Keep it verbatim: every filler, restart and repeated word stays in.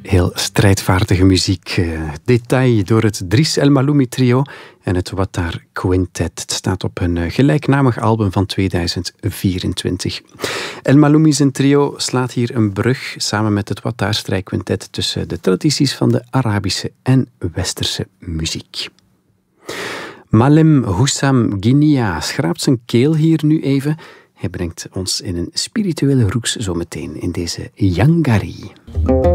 Heel strijdvaardige muziek. Uh, detail door het Driss El Maloumi trio en het Watar Quintet. Het staat op een uh, gelijknamig album van tweeduizend vierentwintig. El Maloumi zijn trio slaat hier een brug samen met het Watar Strijkquintet tussen de tradities van de Arabische en Westerse muziek. Malem Houssam Guinia schraapt zijn keel hier nu even. Hij brengt ons in een spirituele roeks zometeen in deze Yangari.